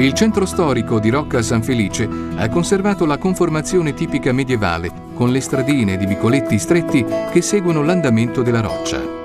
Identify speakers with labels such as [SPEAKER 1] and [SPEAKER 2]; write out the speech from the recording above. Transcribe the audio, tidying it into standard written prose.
[SPEAKER 1] Il centro storico di Rocca San Felice ha conservato la conformazione tipica medievale, con le stradine di vicoletti stretti che seguono l'andamento della roccia.